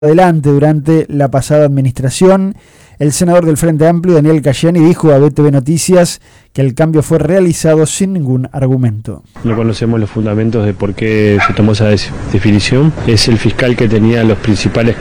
adelante durante la pasada administración. El senador del Frente Amplio, Daniel Cayani, dijo a BTV Noticias que el cambio fue realizado sin ningún argumento. No conocemos los fundamentos de por qué se tomó esa definición. Es el fiscal que tenía los principales